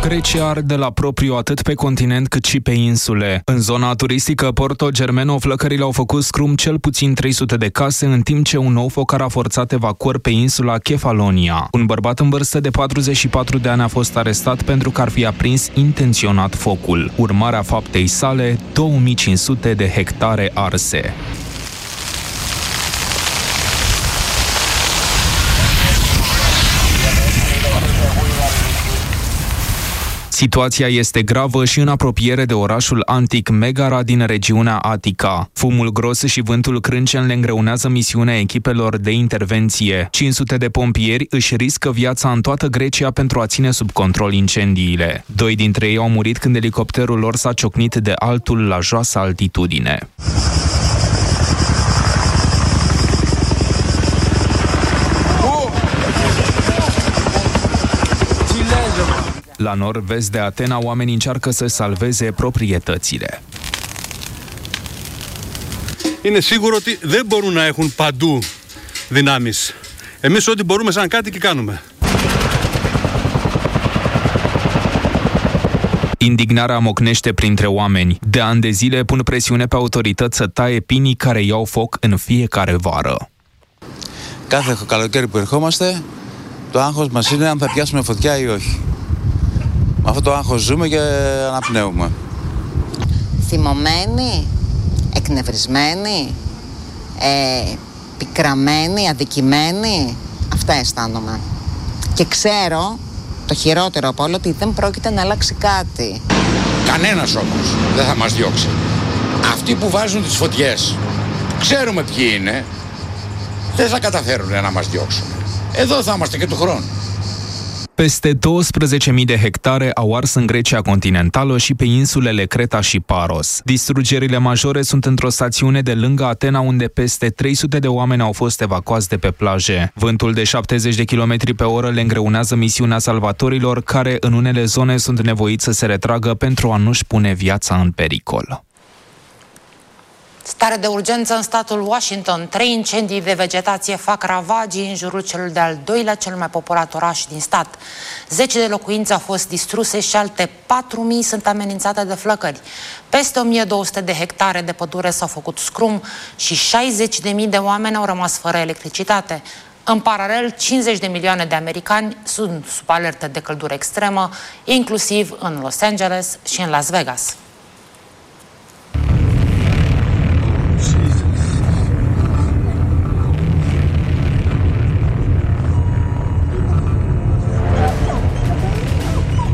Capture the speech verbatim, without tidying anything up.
Grecia arde la propriu atât pe continent cât și pe insule. În zona turistică Porto Germeno, flăcările au făcut scrum cel puțin trei sute de case, în timp ce un nou focar a forțat evacuări pe insula Kefalonia. Un bărbat în vârstă de patruzeci și patru de ani a fost arestat pentru că ar fi aprins intenționat focul. Urmarea faptei sale, două mii cinci sute de hectare arse. Situația este gravă și în apropiere de orașul antic Megara din regiunea Atica. Fumul gros și vântul crâncen le îngreunează misiunea echipelor de intervenție. cinci sute de pompieri își riscă viața în toată Grecia pentru a ține sub control incendiile. Doi dintre ei au murit când elicopterul lor s-a ciocnit de altul la joasă altitudine. La nord-vest de Atena, oamenii încearcă să salveze proprietățile. Είναι σίγουρο ότι δεν μπορούν να έχουν παντού δυνάμεις. Εμείς ό,τι μπορούμε σαν κάτοικοι κάνουμε. Indignarea mocnește printre oameni. De ani de zile pun presiune pe autorități să taie pinii care iau foc în fiecare vară. Κάθε καλοκαίρι που ερχόμαστε, το άγχος μας είναι αν θα πιάσουμε φωτιά ή όχι. Με αυτό το άγχος ζούμε και αναπνέουμε. Θυμωμένοι, εκνευρισμένοι, ε, πικραμένοι, αδικημένοι. Αυτά αισθάνομαι. Και ξέρω, το χειρότερο από όλο, ότι δεν πρόκειται να αλλάξει κάτι. Κανένας όμως δεν θα μας διώξει. Αυτοί που βάζουν τις φωτιές, ξέρουμε ποιοι είναι, δεν θα καταφέρουν να μας διώξουν. Εδώ θα είμαστε και του χρόνου. Peste douăsprezece mii de hectare au ars în Grecia continentală și pe insulele Creta și Paros. Distrugerile majore sunt într-o stațiune de lângă Atena, unde peste trei sute de oameni au fost evacuați de pe plaje. Vântul de șaptezeci de kilometri pe oră le îngreunează misiunea salvatorilor, care în unele zone sunt nevoiți să se retragă pentru a nu-și pune viața în pericol. Stare de urgență în statul Washington. Trei incendii de vegetație fac ravagii în jurul celul de-al doilea cel mai populat oraș din stat. Zece de locuințe au fost distruse și alte patru mii sunt amenințate de flăcări. Peste o mie două sute de hectare de pădure s-au făcut scrum și șaizeci de mii de oameni au rămas fără electricitate. În paralel, cincizeci de milioane de americani sunt sub alertă de căldură extremă, inclusiv în Los Angeles și în Las Vegas.